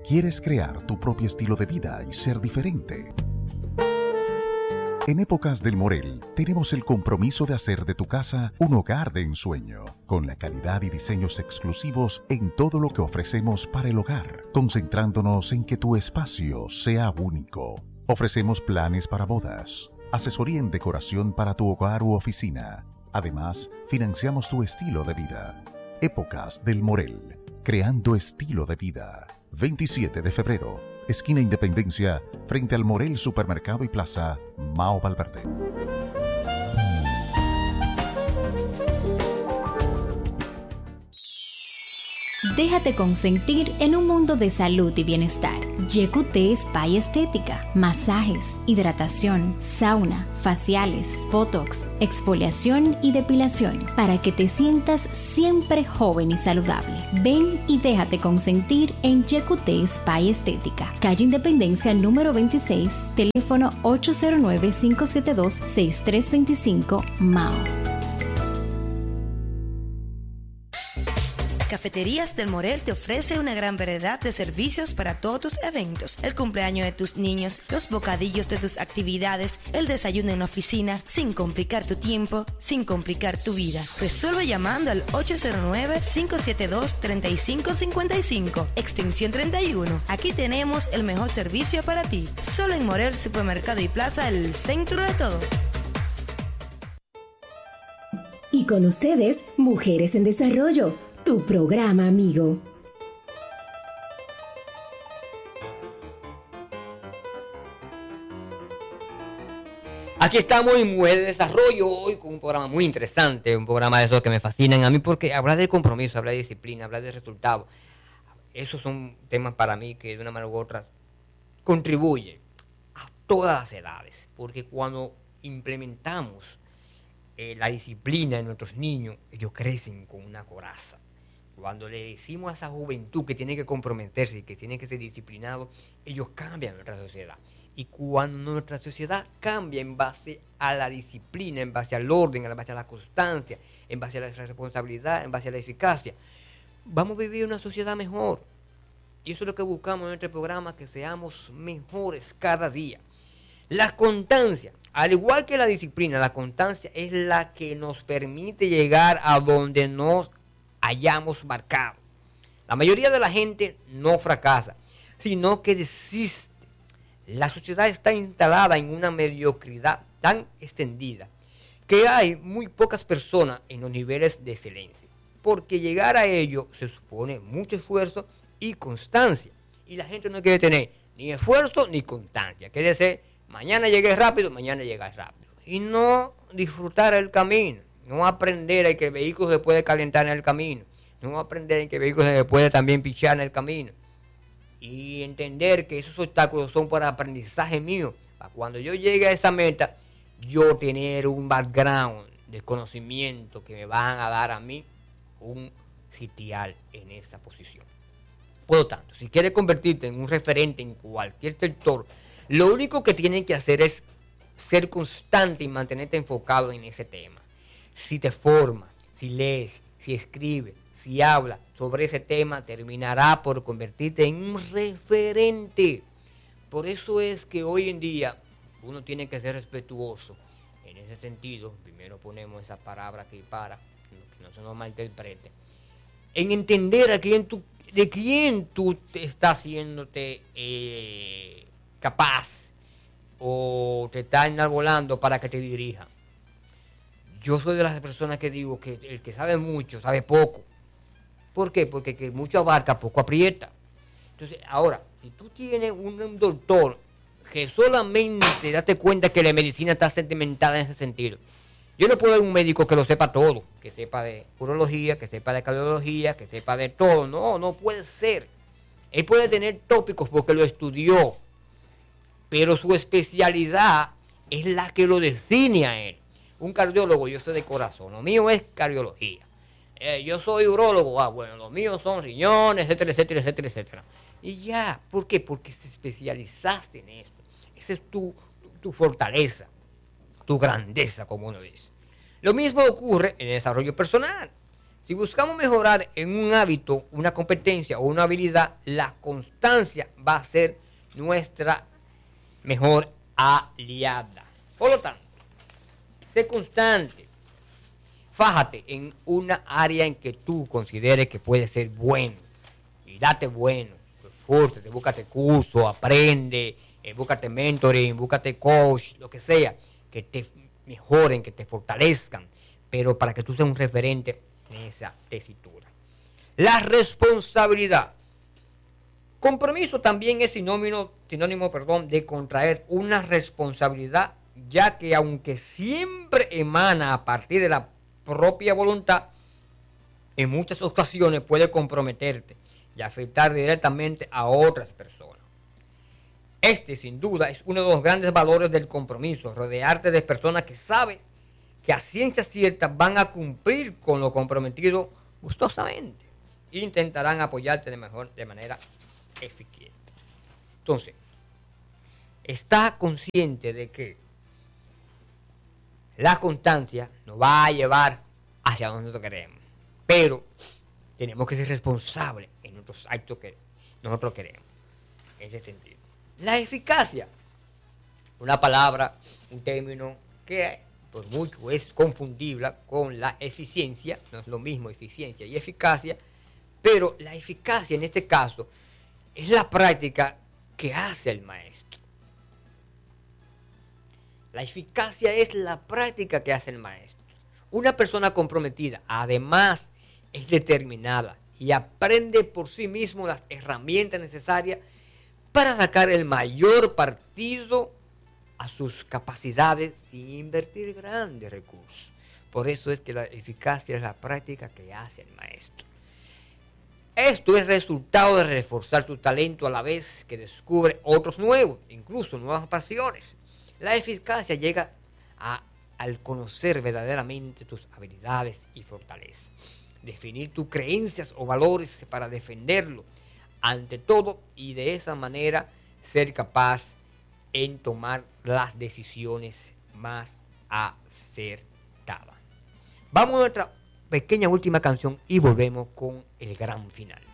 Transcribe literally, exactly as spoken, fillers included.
¿Quieres crear tu propio estilo de vida y ser diferente? En Épocas del Morel tenemos el compromiso de hacer de tu casa un hogar de ensueño, con la calidad y diseños exclusivos en todo lo que ofrecemos para el hogar, concentrándonos en que tu espacio sea único. Ofrecemos planes para bodas, asesoría en decoración para tu hogar u oficina. Además, financiamos tu estilo de vida. Épocas del Morel, creando estilo de vida. veintisiete de febrero, esquina Independencia, frente al Morel Supermercado y Plaza, Mao Valverde. Déjate consentir en un mundo de salud y bienestar. Y Q T Spa y Estética, masajes, hidratación, sauna, faciales, botox, exfoliación y depilación, para que te sientas siempre joven y saludable. Ven y déjate consentir en Y Q T Spa y Estética, calle Independencia número veintiséis, teléfono ocho cero nueve, cinco siete dos, seis tres dos cinco, Mao. Cafeterías del Morel te ofrece una gran variedad de servicios para todos tus eventos. El cumpleaños de tus niños, los bocadillos de tus actividades, el desayuno en la oficina, sin complicar tu tiempo, sin complicar tu vida. Resuelve llamando al ocho cero nueve, cinco siete dos, tres cinco cinco cinco, extensión treinta y uno. Aquí tenemos el mejor servicio para ti. Solo en Morel Supermercado y Plaza, el centro de todo. Y con ustedes, Mujeres en Desarrollo, tu programa amigo. Aquí estamos en Mujeres de Desarrollo, hoy con un programa muy interesante, un programa de esos que me fascinan a mí, porque hablar de compromiso, hablar de disciplina, hablar de resultados, esos son temas para mí que de una manera u otra contribuyen a todas las edades, porque cuando implementamos eh, la disciplina en nuestros niños, ellos crecen con una coraza. Cuando le decimos a esa juventud que tiene que comprometerse y que tiene que ser disciplinado, ellos cambian nuestra sociedad. Y cuando nuestra sociedad cambia en base a la disciplina, en base al orden, en base a la constancia, en base a la responsabilidad, en base a la eficacia, vamos a vivir una sociedad mejor. Y eso es lo que buscamos en este programa, que seamos mejores cada día. La constancia, al igual que la disciplina, la constancia es la que nos permite llegar a donde nos hayamos marcado. La mayoría de la gente no fracasa, sino que desiste. La sociedad está instalada en una mediocridad tan extendida que hay muy pocas personas en los niveles de excelencia, porque llegar a ello se supone mucho esfuerzo y constancia, y la gente no quiere tener ni esfuerzo ni constancia. Quiere decir, mañana llegué rápido, mañana llegas rápido, y no disfrutar el camino. No aprender en que el vehículo se puede calentar en el camino. No aprender en que el vehículo se puede también pichar en el camino. Y entender que esos obstáculos son para aprendizaje mío. Para cuando yo llegue a esa meta, yo tener un background de conocimiento que me van a dar a mí un sitial en esa posición. Por lo tanto, si quieres convertirte en un referente en cualquier sector, lo único que tienes que hacer es ser constante y mantenerte enfocado en ese tema. Si te formas, si lees, si escribes, si hablas sobre ese tema, terminará por convertirte en un referente. Por eso es que hoy en día uno tiene que ser respetuoso. En ese sentido, primero ponemos esa palabra aquí para que no se nos malinterprete. En entender a quién tú, de quién tú te estás haciéndote eh, capaz o te está enarbolando para que te dirija. Yo soy de las personas que digo que el que sabe mucho, sabe poco. ¿Por qué? Porque el que mucho abarca, poco aprieta. Entonces, ahora, si tú tienes un, un doctor que solamente date cuenta que la medicina está sentimentada en ese sentido. Yo no puedo ver un médico que lo sepa todo, que sepa de urología, que sepa de cardiología, que sepa de todo. No, no puede ser. Él puede tener tópicos porque lo estudió, pero su especialidad es la que lo define a él. Un cardiólogo, yo soy de corazón, lo mío es cardiología. Eh, yo soy urólogo, ah, bueno, los míos son riñones, etcétera, etcétera, etcétera, etcétera. Y ya, ¿por qué? Porque te especializaste en esto. Esa es tu, tu, tu fortaleza, tu grandeza, como uno dice. Lo mismo ocurre en el desarrollo personal. Si buscamos mejorar en un hábito, una competencia o una habilidad, la constancia va a ser nuestra mejor aliada. Por lo tanto, sé constante. Fájate en una área en que tú consideres que puedes ser bueno. Y date bueno. Esfuérzate, búscate curso, aprende, eh, búscate mentoring, búscate coach, lo que sea, que te mejoren, que te fortalezcan, pero para que tú seas un referente en esa tesitura. La responsabilidad. Compromiso también es sinónimo, sinónimo perdón, de contraer una responsabilidad, ya que aunque siempre emana a partir de la propia voluntad, en muchas ocasiones puede comprometerte y afectar directamente a otras personas. Este, sin duda, es uno de los grandes valores del compromiso, rodearte de personas que sabes que a ciencia cierta van a cumplir con lo comprometido gustosamente e intentarán apoyarte de, mejor, de manera eficiente. Entonces, está consciente de que la constancia nos va a llevar hacia donde nosotros queremos, pero tenemos que ser responsables en nuestros actos que nosotros queremos. En ese sentido. La eficacia, una palabra, un término que por mucho es confundible con la eficiencia, no es lo mismo eficiencia y eficacia, pero la eficacia en este caso es la práctica que hace el maestro. La eficacia es la práctica que hace el maestro. Una persona comprometida, además, es determinada y aprende por sí mismo las herramientas necesarias para sacar el mayor partido a sus capacidades sin invertir grandes recursos. Por eso es que la eficacia es la práctica que hace el maestro. Esto es resultado de reforzar tu talento a la vez que descubre otros nuevos, incluso nuevas pasiones. La eficacia llega a, al conocer verdaderamente tus habilidades y fortalezas. Definir tus creencias o valores para defenderlo ante todo y de esa manera ser capaz en tomar las decisiones más acertadas. Vamos a nuestra pequeña última canción y volvemos con el gran final.